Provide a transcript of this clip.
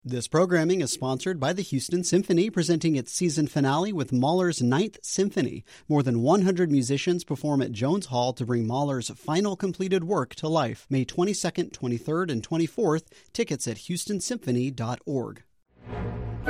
This programming is sponsored by the Houston Symphony, presenting its season finale with Mahler's Ninth Symphony. More than 100 musicians perform at Jones Hall to bring Mahler's final completed work to life. May 22nd, 23rd, and 24th. Tickets at houstonsymphony.org.